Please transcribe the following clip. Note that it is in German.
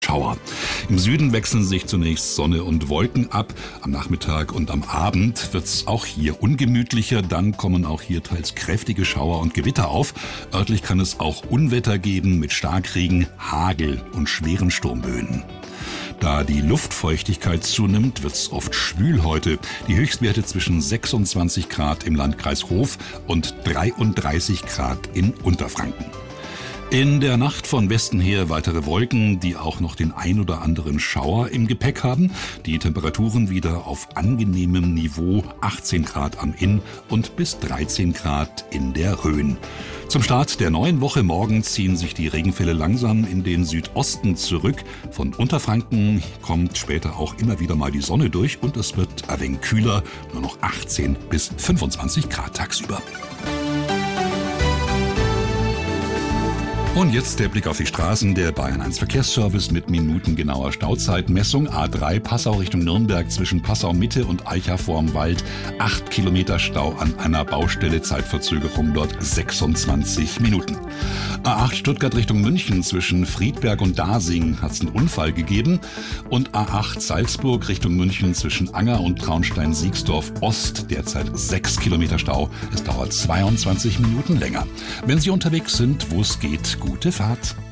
Schauer. Im Süden wechseln sich zunächst Sonne und Wolken ab. Am Nachmittag und am Abend wird's auch hier ungemütlicher. Dann kommen auch hier teils kräftige Schauer und Gewitter auf. Örtlich kann es auch Unwetter geben mit Starkregen, Hagel und schweren Sturmböen. Da die Luftfeuchtigkeit zunimmt, wird's oft schwül heute. Die Höchstwerte zwischen 26 Grad im Landkreis Hof und 33 Grad in Unterfranken. In der Nacht von Westen her weitere Wolken, die auch noch den ein oder anderen Schauer im Gepäck haben. Die Temperaturen wieder auf angenehmem Niveau, 18 Grad am Inn und bis 13 Grad in der Rhön. Zum Start der neuen Woche morgen ziehen sich die Regenfälle langsam in den Südosten zurück. Von Unterfranken kommt später auch immer wieder mal die Sonne durch und es wird ein wenig kühler, nur noch 18 bis 25 Grad tagsüber. Und jetzt der Blick auf die Straßen. Der Bayern 1 Verkehrsservice mit minutengenauer Stauzeitmessung. A3 Passau Richtung Nürnberg zwischen Passau Mitte und Eicha vorm Wald. 8 Kilometer Stau an einer Baustelle, Zeitverzögerung dort 26 Minuten. A8 Stuttgart Richtung München zwischen Friedberg und Dasing hat es einen Unfall gegeben. Und A8 Salzburg Richtung München zwischen Anger und Traunstein-Siegsdorf Ost derzeit 6 Kilometer Stau. Es dauert 22 Minuten länger. Wenn Sie unterwegs sind, wo es geht, gute Fahrt.